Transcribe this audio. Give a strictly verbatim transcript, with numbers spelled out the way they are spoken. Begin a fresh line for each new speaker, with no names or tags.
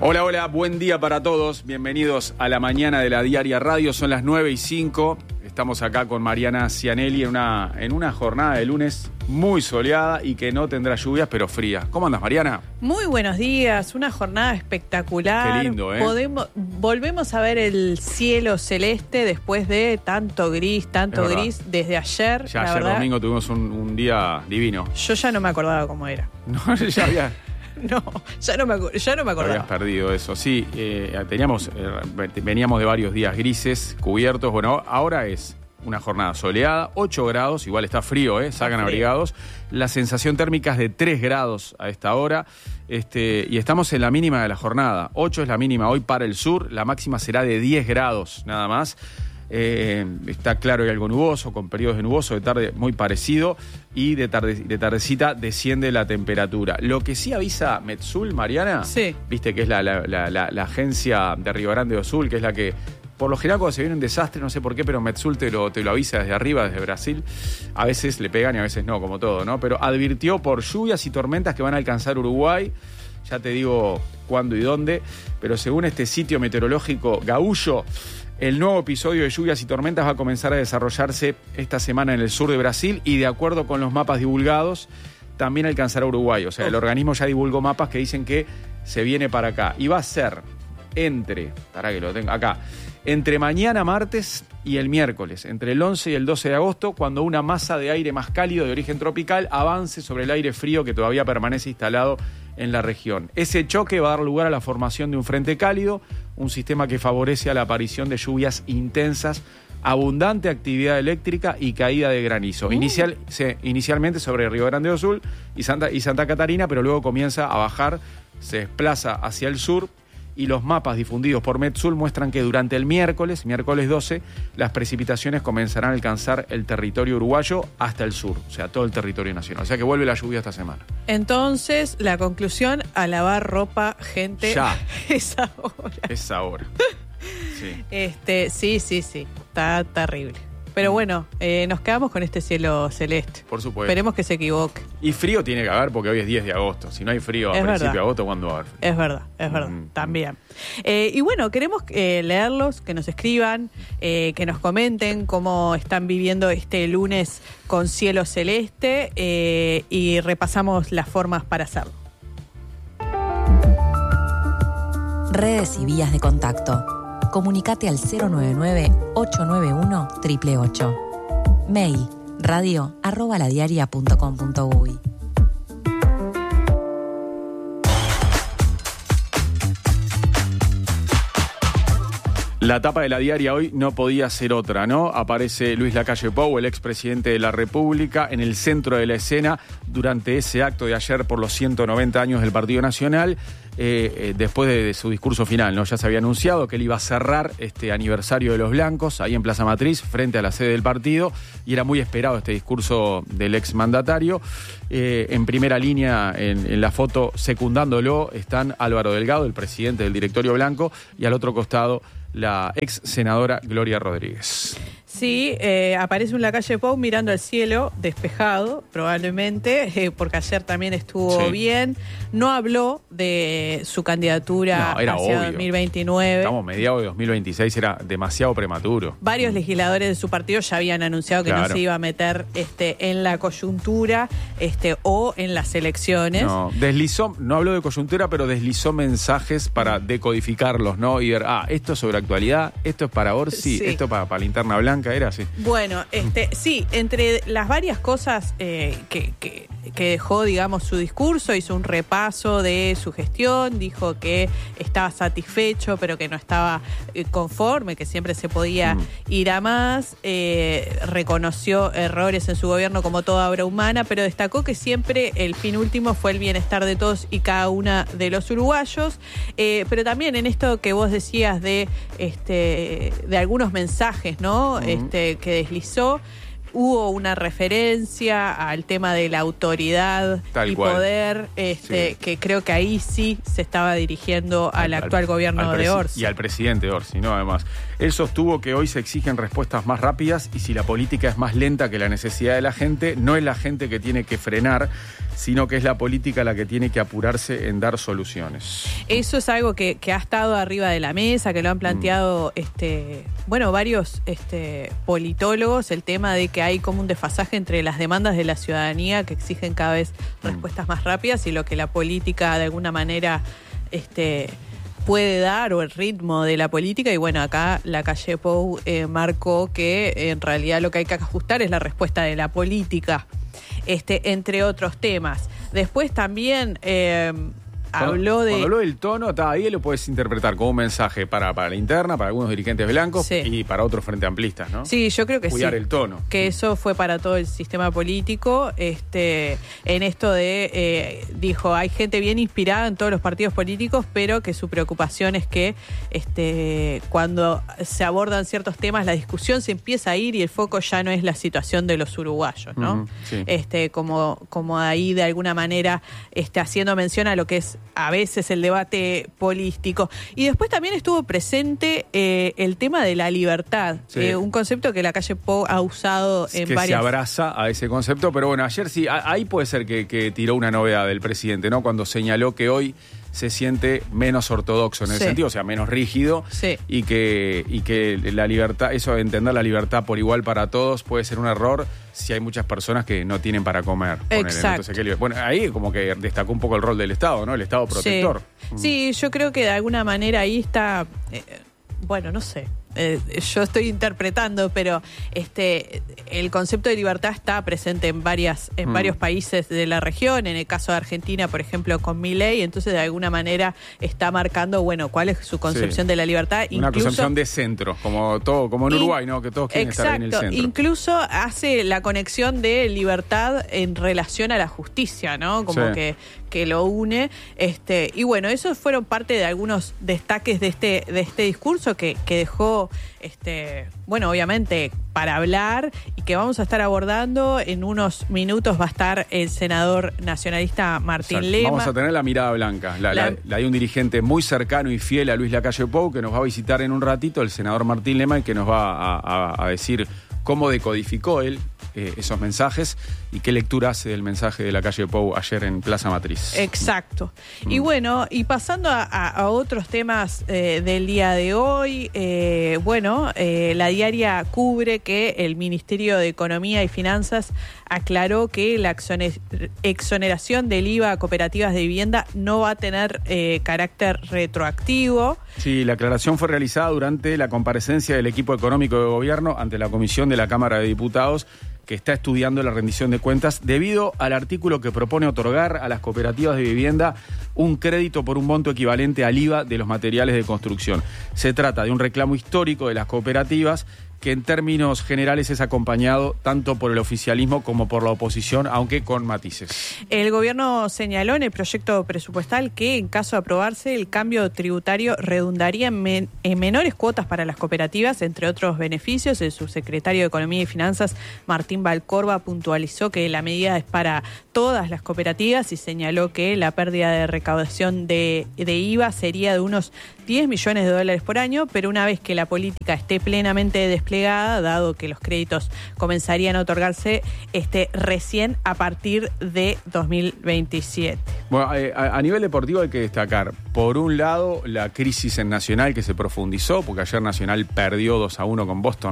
Hola, hola, buen día para todos. Bienvenidos a la mañana de la Diaria Radio. Son las nueve y cinco. Estamos acá con Mariana Cianelli en una, en una jornada de lunes muy soleada y que no tendrá lluvias, pero fría. ¿Cómo andas, Mariana?
Muy buenos días, una jornada espectacular.
Qué lindo, ¿eh?
Podemos, volvemos a ver el cielo celeste después de tanto gris, tanto gris desde ayer.
Ya
la
ayer
verdad,
domingo tuvimos un, un día divino.
yo ya no me acordaba cómo era.
No, ya había...
No, ya no me, acu- ya no me acordaba.
Habías perdido eso, sí. Eh, teníamos, eh, veníamos de varios días grises, cubiertos. Bueno, ahora es una jornada soleada, ocho grados, igual está frío, ¿eh? Sacan abrigados. La sensación térmica es de tres grados a esta hora. Este, y estamos en la mínima de la jornada. ocho es la mínima hoy para el sur, la máxima será de diez grados nada más. Eh, está claro y algo nuboso, con periodos de nuboso, de tarde muy parecido, y de, tarde, de tardecita desciende la temperatura. Lo que sí avisa Metsul, Mariana,
Sí.
viste que es la, la, la, la, la agencia de Río Grande do Sul, que es la que, por lo general cuando se viene un desastre, no sé por qué, pero Metsul te lo, te lo avisa desde arriba, desde Brasil. A veces le pegan y a veces no, como todo, ¿no? Pero advirtió por lluvias y tormentas que van a alcanzar Uruguay. Ya te digo cuándo y dónde, pero según este sitio meteorológico Gaúcho, el nuevo episodio de lluvias y tormentas va a comenzar a desarrollarse esta semana en el sur de Brasil y, de acuerdo con los mapas divulgados, también alcanzará Uruguay. O sea, el organismo ya divulgó mapas que dicen que se viene para acá. Y va a ser entre, para que lo tenga acá, entre mañana martes y el miércoles, entre el once y el doce de agosto, cuando una masa de aire más cálido de origen tropical avance sobre el aire frío que todavía permanece instalado en la región. Ese choque va a dar lugar a la formación de un frente cálido, un sistema que favorece a la aparición de lluvias intensas, abundante actividad eléctrica y caída de granizo. Inicial, se, inicialmente sobre Río Grande do Sul y Santa, y Santa Catarina, pero luego comienza a bajar, se desplaza hacia el sur, y los mapas difundidos por Metsul muestran que durante el miércoles, miércoles doce, las precipitaciones comenzarán a alcanzar el territorio uruguayo hasta el sur, o sea, todo el territorio nacional. O sea que vuelve la lluvia esta semana.
Entonces, la conclusión, a lavar ropa, gente.
Ya.
Es ahora.
Es ahora. Sí.
Este, sí, sí, sí. Está terrible. Pero bueno, eh, nos quedamos con este cielo celeste.
Por supuesto.
Esperemos que se equivoque.
Y frío tiene que haber porque hoy es diez de agosto. Si no hay frío a
Es
principio
verdad.
de agosto, ¿cuándo va a haber frío?
Es verdad, es verdad,
Mm.
también. Eh, y bueno, queremos eh, leerlos, que nos escriban, eh, que nos comenten cómo están viviendo este lunes con cielo celeste, eh, y repasamos las formas para hacerlo.
Redes y vías de contacto. Comunicate al cero nueve nueve, ocho nueve uno, ocho ocho ocho. Mail radio arroba ladiaria punto com punto uy.
La tapa de la Diaria hoy no podía ser otra, ¿no? Aparece Luis Lacalle Pou, el expresidente de la República, en el centro de la escena durante ese acto de ayer por los ciento noventa años del Partido Nacional, eh, eh, después de, de su discurso final, ¿no? Ya se había anunciado que él iba a cerrar este aniversario de los blancos ahí en Plaza Matriz, frente a la sede del partido, y era muy esperado este discurso del exmandatario. Eh, en primera línea, en, en la foto, secundándolo, están Álvaro Delgado, el presidente del directorio blanco, y al otro costado, la ex senadora Gloria Rodríguez.
Sí, eh, aparece un Lacalle Pou mirando al cielo, despejado, probablemente, eh, porque ayer también estuvo
Sí.
bien. No habló de su candidatura
No, era
hacia
obvio.
dos mil veintinueve.
Estamos mediados de dos mil veintiséis, era demasiado prematuro.
Varios legisladores de su partido ya habían anunciado que
Claro.
no se iba a meter este, en la coyuntura este, o en las elecciones.
No, deslizó, no habló de coyuntura, pero deslizó mensajes para decodificarlos, ¿no? Y ver, ah, esto es sobre actualidad, esto es para Orsi,
Sí.
esto es para, para Linterna Blanca, era así.
Bueno, este, sí, entre las varias cosas eh, que, que, que dejó, digamos, su discurso, hizo un repaso de su gestión, dijo que estaba satisfecho, pero que no estaba eh, conforme, que siempre se podía
Mm.
ir a más, eh, reconoció errores en su gobierno como toda obra humana, pero destacó que siempre el fin último fue el bienestar de todos y cada una de los uruguayos, eh, pero también en esto que vos decías de, este, de algunos mensajes, ¿no?
Mm.
Este, que deslizó. hubo una referencia al tema de la autoridad
Tal
y
cual.
poder, este,
Sí.
que creo que ahí sí se estaba dirigiendo al,
Al-
actual
al-
gobierno
al
de
presi-
Orsi.
Y al presidente Orsi, ¿no? Además, él sostuvo que hoy se exigen respuestas más rápidas y si la política es más lenta que la necesidad de la gente, no es la gente que tiene que frenar, sino que es la política la que tiene que apurarse en dar soluciones.
Eso es algo que, que ha estado arriba de la mesa, que lo han planteado,
Mm.
este, bueno, varios este, politólogos, el tema de que hay como un desfasaje entre las demandas de la ciudadanía que exigen cada vez
Mm.
respuestas más rápidas y lo que la política de alguna manera este, puede dar o el ritmo de la política. Y bueno, acá la calle Pou eh, marcó que en realidad lo que hay que ajustar es la respuesta de la política, este, entre otros temas. Después también eh, habló de...
Cuando habló del tono, está, ahí lo puedes interpretar como un mensaje para, para la interna, para algunos dirigentes blancos
Sí.
y para otros frente amplistas, ¿no?
Sí, yo creo que
Cuidar
sí.
el tono.
Que eso fue para todo el sistema político. Este, en esto de, eh, dijo, hay gente bien inspirada en todos los partidos políticos, pero que su preocupación es que este, cuando se abordan ciertos temas, la discusión se empieza a ir y el foco ya no es la situación de los uruguayos, ¿no?
Ujú, sí.
Este, como, como ahí de alguna manera este, haciendo mención a lo que es a veces el debate político. Y después también estuvo presente eh, el tema de la libertad,
Sí.
eh, un concepto que la calle Pou ha usado en
que
varias...
se abraza a ese concepto, pero bueno, ayer sí, a- ahí puede ser que, que tiró una novedad del presidente, ¿no? Cuando señaló que hoy se siente menos ortodoxo en el
Sí.
sentido, o sea, menos rígido,
Sí.
y que y que la libertad, eso de entender la libertad por igual para todos puede ser un error si hay muchas personas que no tienen para comer. ponele, ¿no?
Exacto.
Entonces, ¿qué li- bueno, ahí como que destacó un poco el rol del Estado, ¿no? El Estado protector.
Sí. Sí, yo creo que de alguna manera ahí está, eh, bueno, no sé, eh, yo estoy interpretando, pero este el concepto de libertad está presente en varias en
Mm.
varios países de la región, en el caso de Argentina, por ejemplo, con Milei, entonces de alguna manera está marcando, bueno, cuál es su concepción
Sí.
de la libertad.
Una
incluso
concepción de centro, como todo, como en
In-
Uruguay, ¿no? Que todos quieren estar en el
Exacto,
centro.
incluso hace la conexión de libertad en relación a la justicia, ¿no? Como
Sí.
que, que lo une. Este, y bueno, esos fueron parte de algunos destaques de este, de este discurso que, que dejó, este, bueno, obviamente, para hablar y que vamos a estar abordando. En unos minutos va a estar el senador nacionalista Martín
Exacto.
Lema.
Vamos a tener la mirada blanca, la,
La-
la- la de un dirigente muy cercano y fiel a Luis Lacalle Pou, que nos va a visitar en un ratito, el senador Martín Lema, y que nos va a, a- a decir cómo decodificó él eh, esos mensajes y qué lectura hace del mensaje de Lacalle Pou ayer en Plaza Matriz.
Exacto.
Mm.
Y bueno, y pasando a, a- a otros temas eh, del día de hoy, eh, bueno, eh, la diaria cubre que el Ministerio de Economía y Finanzas aclaró que la exone- exoneración del I V A a cooperativas de vivienda no va a tener eh, carácter retroactivo.
Sí, la aclaración fue realizada durante la comparecencia del equipo económico de gobierno ante la comisión de la Cámara de Diputados, que está estudiando la rendición de cuentas debido al artículo que propone otorgar a las cooperativas de vivienda un crédito por un monto equivalente al I V A de los materiales de construcción. Se trata de un reclamo histórico de las cooperativas que en términos generales es acompañado tanto por el oficialismo como por la oposición, aunque con matices.
El gobierno señaló en el proyecto presupuestal que en caso de aprobarse el cambio tributario redundaría en, men- en menores cuotas para las cooperativas, entre otros beneficios. El subsecretario de Economía y Finanzas, Martín Valcorba, puntualizó que la medida es para todas las cooperativas y señaló que la pérdida de recaudación de, de I V A sería de unos diez millones de dólares por año, pero una vez que la política esté plenamente desplegada, dado que los créditos comenzarían a otorgarse este, recién a partir de dos mil veintisiete.
Bueno, eh, a, a nivel deportivo hay que destacar, por un lado, la crisis en Nacional que se profundizó, porque ayer Nacional perdió dos a uno con Boston